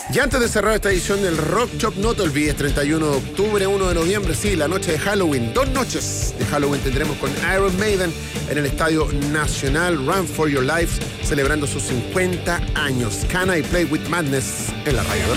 Y antes de cerrar esta edición del Rock Shop, no te olvides, 31 de octubre, 1 de noviembre, sí, la noche de Halloween. 2 noches de Halloween tendremos con Iron Maiden en el Estadio Nacional Run for Your Life, celebrando sus 50 años. Can I Play With Madness en la radio.